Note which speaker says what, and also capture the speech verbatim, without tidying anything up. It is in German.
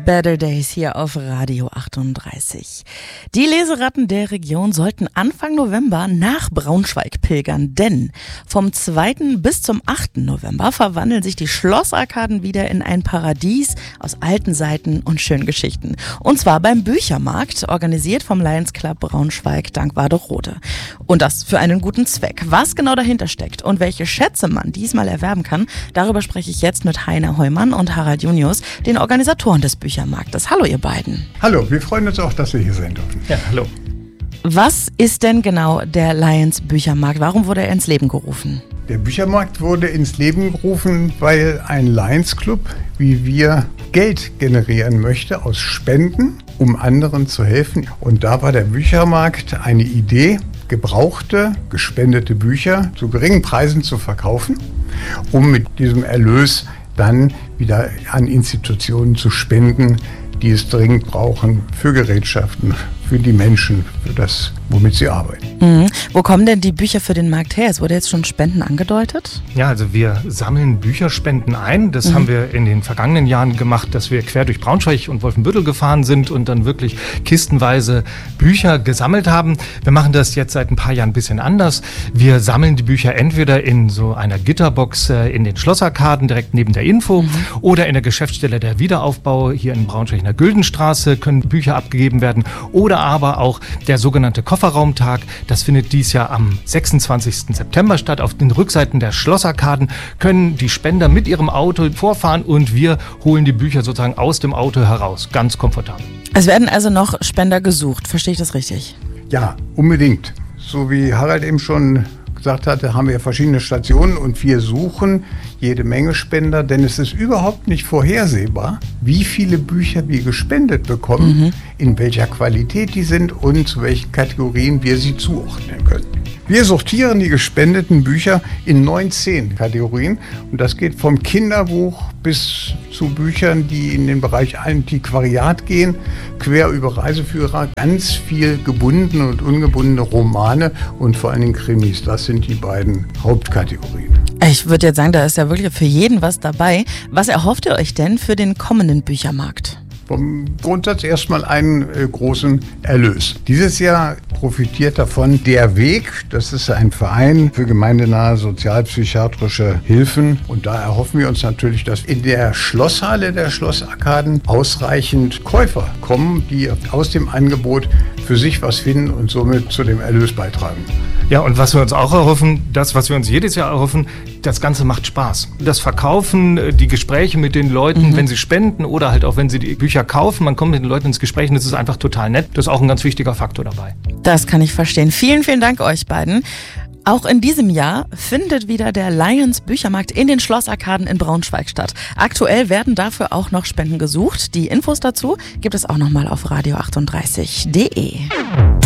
Speaker 1: Better Days hier auf Radio achtunddreißig. Die Leseratten der Region sollten Anfang November nach Braunschweig pilgern, denn vom zweiten bis zum achten November verwandeln sich die Schlossarkaden wieder in ein Paradies aus alten Seiten und schönen Geschichten. Und zwar beim Büchermarkt, organisiert vom Lions Club Braunschweig dank Waderode. Und das für einen guten Zweck. Was genau dahinter steckt und welche Schätze man diesmal erwerben kann, darüber spreche ich jetzt mit Heiner Heumann und Harald Junius, den Organisatoren des Büchermarktes. Hallo ihr beiden.
Speaker 2: Hallo, wir freuen uns auch, dass wir hier sein dürfen.
Speaker 3: Ja, hallo.
Speaker 1: Was ist denn genau der Lions Büchermarkt? Warum wurde er ins Leben gerufen?
Speaker 2: Der Büchermarkt wurde ins Leben gerufen, weil ein Lions Club wie wir Geld generieren möchte aus Spenden, um anderen zu helfen. Und da war der Büchermarkt eine Idee, gebrauchte, gespendete Bücher zu geringen Preisen zu verkaufen, um mit diesem Erlös dann wieder an Institutionen zu spenden, die es dringend brauchen für Gerätschaften, für die Menschen, für das, womit sie arbeiten.
Speaker 1: Mhm. Wo kommen denn die Bücher für den Markt her? Es wurde jetzt schon Spenden angedeutet.
Speaker 3: Ja, also wir sammeln Bücherspenden ein. Das
Speaker 1: Mhm.
Speaker 3: haben wir in den vergangenen Jahren gemacht, dass wir quer durch Braunschweig und Wolfenbüttel gefahren sind und dann wirklich kistenweise Bücher gesammelt haben. Wir machen das jetzt seit ein paar Jahren ein bisschen anders. Wir sammeln die Bücher entweder in so einer Gitterbox äh, in den Schlossarkaden direkt neben der Info mhm. oder in der Geschäftsstelle der Wiederaufbau hier in Braunschweig in der Güldenstraße können Bücher abgegeben werden oder aber auch der sogenannte Kofferraumtag. Das findet dies Jahr am sechsundzwanzigsten September statt. Auf den Rückseiten der Schlossarkaden können die Spender mit ihrem Auto vorfahren und wir holen die Bücher sozusagen aus dem Auto heraus. Ganz komfortabel.
Speaker 1: Es werden also noch Spender gesucht. Verstehe ich das richtig?
Speaker 2: Ja, unbedingt. So wie Harald eben schon gesagt hatte, haben wir verschiedene Stationen und wir suchen jede Menge Spender, denn es ist überhaupt nicht vorhersehbar, wie viele Bücher wir gespendet bekommen, mhm. in welcher Qualität die sind und zu welchen Kategorien wir sie zuordnen können. Wir sortieren die gespendeten Bücher in neunzehn Kategorien und das geht vom Kinderbuch bis zu Büchern, die in den Bereich Antiquariat gehen, quer über Reiseführer, ganz viel gebundene und ungebundene Romane und vor allen Dingen Krimis. Das sind die beiden Hauptkategorien.
Speaker 1: Ich würde jetzt sagen, da ist ja wirklich für jeden was dabei. Was erhofft ihr euch denn für den kommenden Büchermarkt?
Speaker 2: Vom Grundsatz erstmal einen äh, großen Erlös. Dieses Jahr profitiert davon der Weg. Das ist ein Verein für gemeindenahe sozialpsychiatrische Hilfen. Und da erhoffen wir uns natürlich, dass in der Schlosshalle der Schlossarkaden ausreichend Käufer kommen, die aus dem Angebot für sich was finden und somit zu dem Erlös beitragen.
Speaker 3: Ja, und was wir uns auch erhoffen, das, was wir uns jedes Jahr erhoffen, das Ganze macht Spaß. Das Verkaufen, die Gespräche mit den Leuten, mhm. wenn sie spenden oder halt auch wenn sie die Bücher kaufen, man kommt mit den Leuten ins Gespräch und das ist einfach total nett. Das ist auch ein ganz wichtiger Faktor dabei.
Speaker 1: Das kann ich verstehen. Vielen, vielen Dank euch beiden. Auch in diesem Jahr findet wieder der Lions Büchermarkt in den Schlossarkaden in Braunschweig statt. Aktuell werden dafür auch noch Spenden gesucht. Die Infos dazu gibt es auch nochmal auf radio achtunddreißig punkt de.